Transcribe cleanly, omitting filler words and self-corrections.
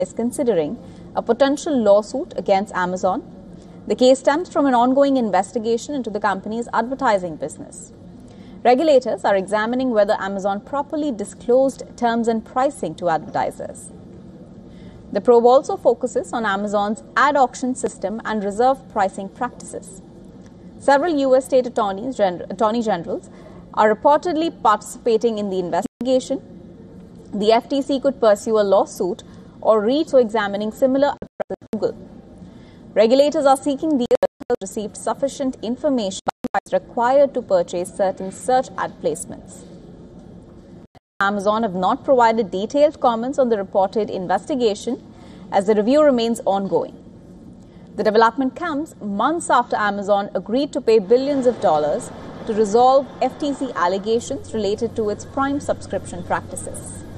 is considering a potential lawsuit against Amazon. The case stems from an ongoing investigation into the company's advertising business. Regulators are examining whether Amazon properly disclosed terms and pricing to advertisers. The probe also focuses on Amazon's ad auction system and reserve pricing practices. Several U.S. state attorney generals are reportedly participating in the investigation. The FTC could pursue a lawsuit or reach to examining similar practices at Google. Regulators are seeking the received sufficient information required to purchase certain search ad placements. Amazon have not provided detailed comments on the reported investigation as the review remains ongoing. The development comes months after Amazon agreed to pay billions of dollars to resolve FTC allegations related to its Prime subscription practices.